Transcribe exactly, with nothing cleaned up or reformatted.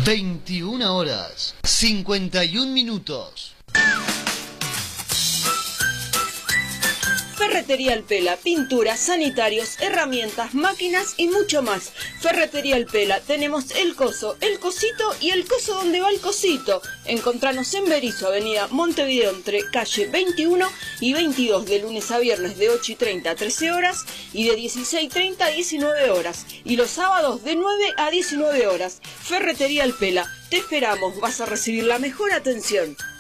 veintiuna horas, cincuenta y un minutos. Ferretería El Pela, pinturas, sanitarios, herramientas, máquinas y mucho más. Ferretería El Pela, tenemos el coso, el cosito y el coso donde va el cosito. Encontranos en Berisso, avenida Montevideo, entre calle veintiuno y veintidós, de lunes a viernes de ocho y treinta a trece horas y de dieciséis y treinta a diecinueve horas. Y los sábados de nueve a diecinueve horas. Ferretería El Pela, te esperamos, vas a recibir la mejor atención.